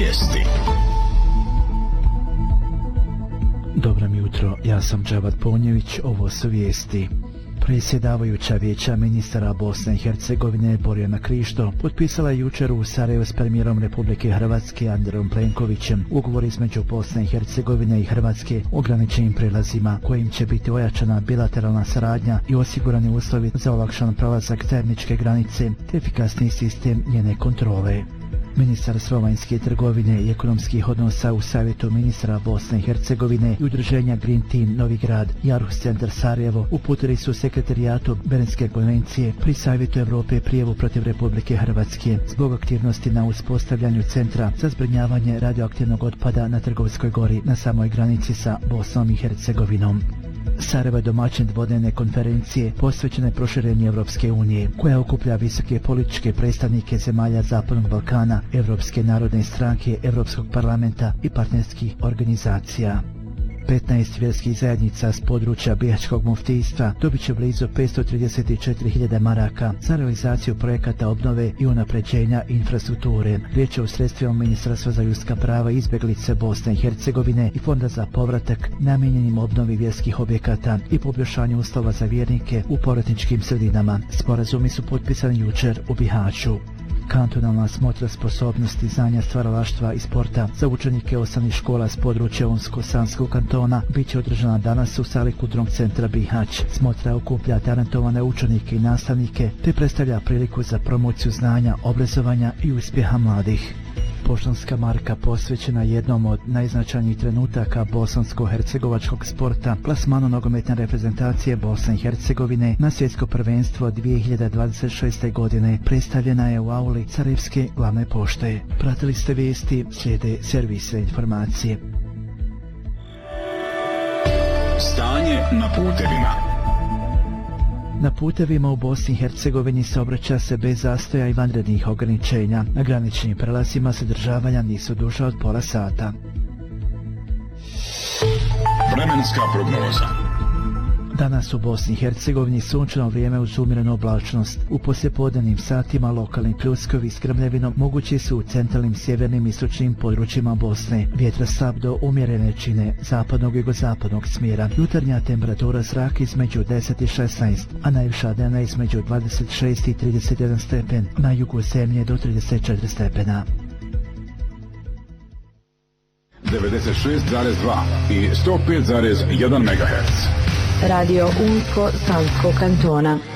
vijesti. Dobro mi jutro, ja sam Džavad Ponjević, ovo su vijesti. Predsjedavajuća vijeća ministara Bosne i Hercegovine Borjana Krišto potpisala je jučer u Sarajevu s premijerom Republike Hrvatske Andrejom Plenkovićem ugovor između Bosne i Hercegovine i Hrvatske o graničnim prijelazima kojim će biti ojačana bilateralna saradnja i osigurani uslovi za olakšan prelazak zajedničke granice te efikasniji sistem njene kontrole. Ministarstvo vanjske trgovine i ekonomskih odnosa u Savjetu ministra Bosne i Hercegovine i udruženja Green Team Novi Grad i Aarhus Centar Sarajevo uputili su sekretarijatu Berenske konvencije pri Savjetu Europe prijavu protiv Republike Hrvatske zbog aktivnosti na uspostavljanju centra za zbrinjavanje radioaktivnog otpada na Trgovskoj gori na samoj granici sa Bosnom i Hercegovinom. Sarajevo je domaćin dvodnevne konferencije posvećene proširenju Evropske unije, koja okuplja visoke političke predstavnike zemalja Zapadnog Balkana, Evropske narodne stranke, Evropskog parlamenta i partnerskih organizacija. 15 vjerskih zajednica s područja Bihaćkog muftijstva dobit će blizu 534.000 maraka za realizaciju projekata obnove i unapređenja infrastrukture. Riječ je o sredstvima Ministarstva za ljudska prava i izbjeglice Bosne i Hercegovine i Fonda za povratak namijenjenim obnovi vjerskih objekata i poboljšanju uslova za vjernike u povratničkim sredinama. Sporazumi su potpisani jučer u Bihaću. Kantonalna smotra sposobnosti znanja, stvaralaštva i sporta za učenike osnovnih škola s područja Unsko-Sanskog kantona bit će održana danas u sali Kulturnog centra Bihać. Smotra okuplja talentovane učenike i nastavnike te predstavlja priliku za promociju znanja, obrazovanja i uspjeha mladih. Poštanska marka posvećena jednom od najznačajnijih trenutaka bosansko-hercegovačkog sporta, plasmanu nogometne reprezentacije Bosne i Hercegovine na svjetsko prvenstvo 2026. godine, predstavljena je u auli Sarajevske glavne pošte. Pratili ste vijesti, slijede servisne informacije. Stanje na putevima. Na putevima u Bosni i Hercegovini saobraća se bez zastoja i vanrednih ograničenja. Na graničnim prelazima sadržavanja nisu duža od pola sata. Vremenska prognoza. Danas u Bosni i Hercegovini sunčano vrijeme uz umjerenu oblačnost. U poslijepodnevnim satima lokalni pljuskovi s grmljavinom mogući su u centralnim, sjevernim i istočnim područjima Bosne. Vjetra slab do umjerene čine zapadnog i jugozapadnog smjera. Jutarnja temperatura zraka između 10 i 16, a najviša dnevna između 26 i 31 stepen. Na jugu zemlje do 34 stepena. 96,2 i 105,1 MHz. Radio Unsko Sanskog kantona.